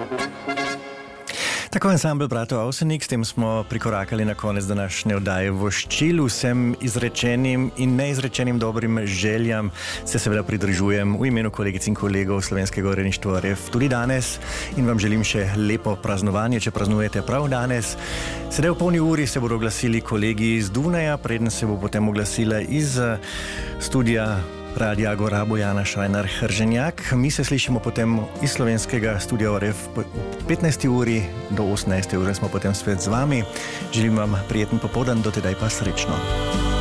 Tako ansambl bratov Avsenik, s tem smo prikorakali na konec današnje oddaje Voščil. Vsem izrečenim in neizrečenim dobrim željam se seveda pridružujem v imenu kolegic in kolegov Slovenskega uredništva REF tudi danes in vam želim še lepo praznovanje, če praznujete prav danes. Sedaj v polni uri se bodo oglasili kolegi iz Dunaja, preden se bo potem oglasila iz studia Radia Agora Bojana Šrajnar-Hrženjak. Mi se slišimo potem iz slovenskega studia REF v 15. uri do 18. ure smo potem spet z vami. Želim vam prijeten popoldan, do tedaj pa srečno.